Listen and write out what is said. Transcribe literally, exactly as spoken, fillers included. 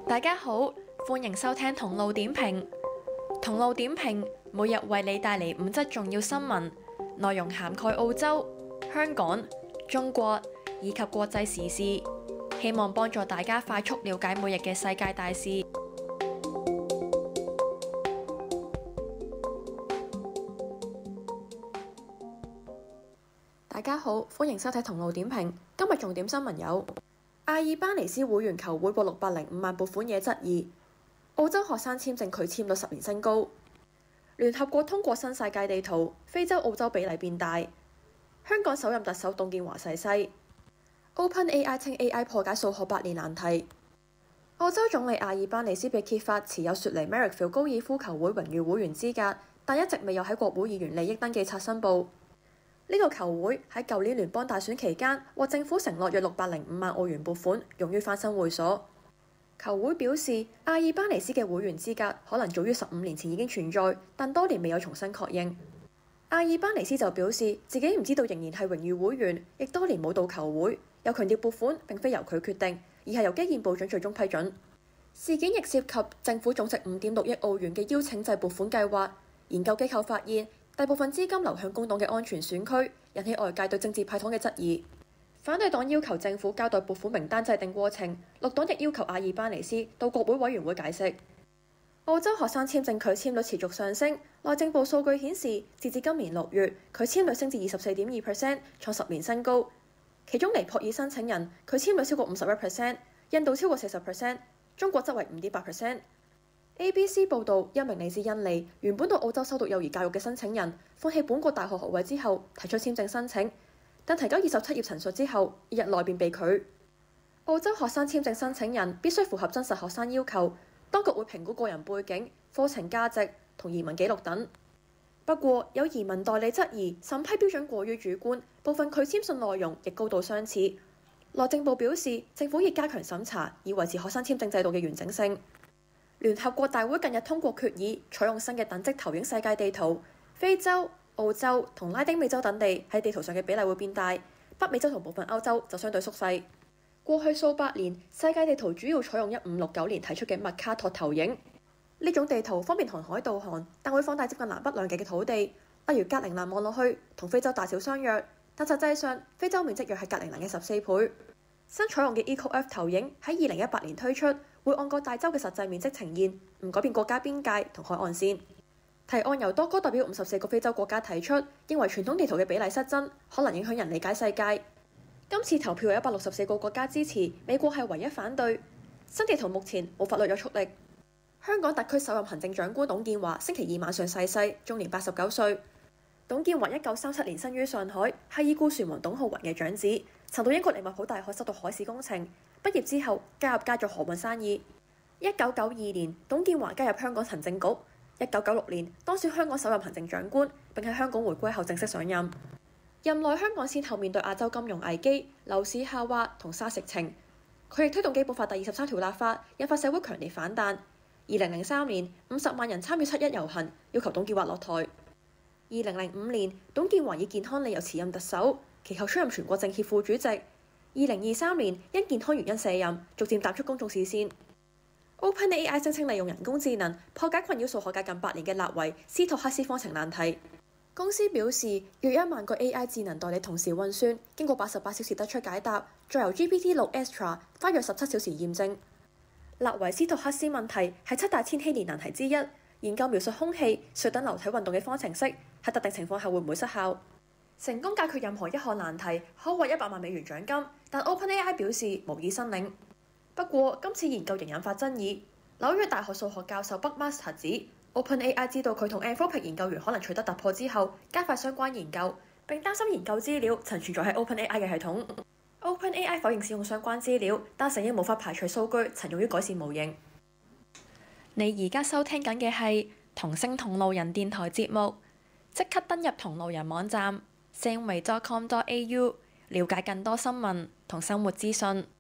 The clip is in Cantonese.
大家好，歡迎收聽同路點評。同路點評每日為你帶嚟五則重要新聞，內容涵蓋澳洲、香港、中國以及國際時事，希望幫助大家快速了解每日嘅世界大事。大家好，歡迎收睇同路點評。今日重點新聞有：阿爾巴尼斯會員球會獲六百零五萬撥款惹質疑；澳洲學生簽證拒簽率十年新高；聯合國通過新世界地圖，非洲澳洲比例變大；香港首任特首董建華逝世；OpenAI 稱 A I 破解數學百年難題；澳洲總理阿爾巴尼斯被揭發持有雪梨 Marrickville 高爾夫球會榮譽會員資格，但一直未有喺國會議員利益登記冊申報。呢個球會喺舊年聯邦大選期間獲政府承諾約六百零五萬澳元撥款，用於翻新會所。球會表示，阿爾巴尼斯嘅會員資格可能早於十五年前已經存在，但多年未有重新確認。阿爾巴尼斯就表示自己唔知道仍然係榮譽會員，亦多年冇到球會，又強調撥款並非由佢決定，而係由基建部長最終批准。事件亦涉及政府總值五點六億澳元嘅邀請制撥款計劃。研究機構發現，大部分資金流向工黨嘅安全選區，引起外界對政治派黨嘅質疑。反對黨要求政府交代撥款名單制定過程，綠黨亦要求阿爾巴尼斯到國會委員會解釋。澳洲學生簽證拒簽率持續上升，內政部數據顯示，截至今年六月，拒簽率升至二十四點二 percent， 創十年新高。其中尼泊爾申請人拒簽率超過五十一 percent， 印度超過四十 percent， 中國則為五點八 percent。A B C 報導，一名嚟自印尼、原本到澳洲修讀幼兒教育嘅申請人，放棄本國大學學位之後，提出簽證申請，但提交二十七頁陳述之後，一日內便被拒。澳洲學生簽證申請人必須符合真實學生要求，當局會評估個人背景、課程價值同移民記錄等。不過，有移民代理質疑審批標準過於主觀，部分拒簽信內容亦高度相似。內政部表示，政府已加強審查，以維持學生簽證制度嘅完整性。聯合國大會近日通過決議，採用新嘅等值投影世界地圖，非洲、澳洲同拉丁美洲等地喺地圖上嘅比例會變大，北美洲同部分歐洲就相對縮細。過去數百年，世界地圖主要採用一五六九年提出嘅麥卡托投影。呢種地圖方便航海導航，但會放大接近南北兩極嘅土地，例如格陵蘭望落去同非洲大小相若，但實際上非洲面積約係格陵蘭嘅十四倍。新採用嘅 EcoF 投影喺二零一八年推出，會按各大洲嘅實際面積呈現，唔改變國家邊界同海岸線。提案由多個代表五十四個非洲國家提出，認為傳統地圖嘅比例失真，可能影響人理解世界。今次投票有一百六十四個國家支持，美國係唯一反對。新地圖目前冇法律約束力。香港特區首任行政長官董建華星期二晚上逝世，終年八十九歲。董建華一九三七年生於上海，係已故船王董浩雲嘅長子，曾到英國利物浦大學修讀海事工程。畢業之後加入家族航運生意。一九九二年，董建華加入香港行政局。一九九六年當選香港首任行政長官，並喺香港回歸後正式上任。任內香港先後面對亞洲金融危機、樓市下滑同沙石情。佢亦推動基本法第二十三條立法，引發社會強烈反彈。二零零三年，五十萬人參與七一遊行，要求董建華落台。二零零五年，董建華以健康理由辭任特首，其後出任全國政協副主席。二零二三年因健康原因卸任，逐漸淡出公眾視線。OpenAI 聲稱利用人工智能破解困擾數學界近百年嘅納維斯托克斯方程難題。公司表示，約一萬個 A I 智能代理同時運算，經過八十八小時得出解答，再由 G P T 六 Extra 花約十七小時驗證。納維斯托克斯問題係七大千禧年難題之一，研究描述空氣、水等流體運動嘅方程式喺特定情況下會唔會失效。成功解決任何一項難題，可獲一百萬美元獎金，但 OpenAI 表示無意申領。不過，今次研究仍引發爭議。紐約大學數學教授 Buckmaster 指 ，OpenAI 知道佢同 Anthropic 研究員可能取得突破之後，加快相關研究，並擔心研究資料曾存在喺 OpenAI 嘅系統。OpenAI 否認使用相關資料，但承認無法排除數據曾用於改善模型。你而家收聽緊嘅係同聲同路人電台節目，即刻登入同路人網站 sandway dot com dot a u 了解更多新聞同生活資訊。